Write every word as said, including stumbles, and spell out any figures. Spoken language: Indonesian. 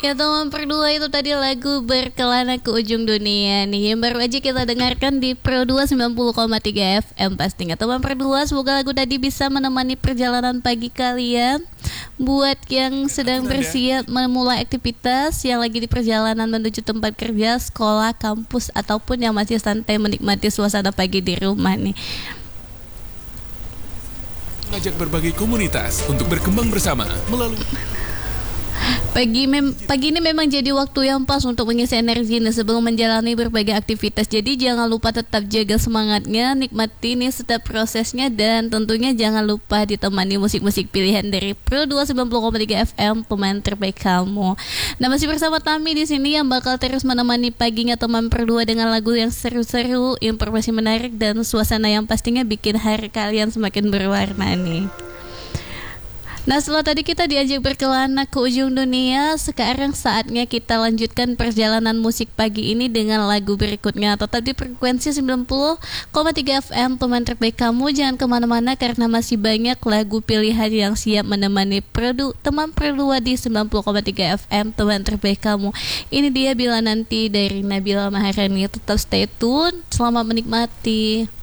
Ya teman berdua, itu tadi lagu Berkelana ke Ujung Dunia nih, yang baru aja kita dengarkan di Pro dua sembilan puluh koma tiga F M pastinya. Teman berdua, semoga lagu tadi bisa menemani perjalanan pagi kalian. Buat yang sedang bersiap memulai aktivitas, yang lagi di perjalanan menuju tempat kerja, sekolah, kampus, ataupun yang masih santai menikmati suasana pagi di rumah nih. Mengajak berbagai komunitas untuk berkembang bersama melalui Pagi, mem- pagi ini memang jadi waktu yang pas untuk mengisi energi nih sebelum menjalani berbagai aktivitas. Jadi jangan lupa tetap jaga semangatnya, nikmati nih setiap prosesnya, dan tentunya jangan lupa ditemani musik-musik pilihan dari Pro dua sembilan puluh koma tiga F M, pemain terbaik kamu. Nah, masih bersama Tami di sini yang bakal terus menemani paginya teman Pro dua dengan lagu yang seru-seru, informasi menarik, dan suasana yang pastinya bikin hari kalian semakin berwarna nih. Nah, setelah tadi kita diajak berkelana ke ujung dunia, sekarang saatnya kita lanjutkan perjalanan musik pagi ini dengan lagu berikutnya. Tetap di frekuensi sembilan puluh koma tiga F M, teman terbaik kamu. Jangan kemana-mana karena masih banyak lagu pilihan yang siap menemani produ, teman berdua di sembilan puluh koma tiga F M, teman terbaik kamu. Ini dia Bila Nanti dari Nabila Maharani. Tetap stay tune, selamat menikmati.